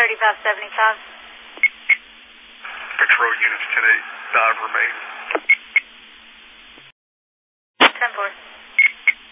30 past 75. Patrol units 10-8, dive remain. 10-4.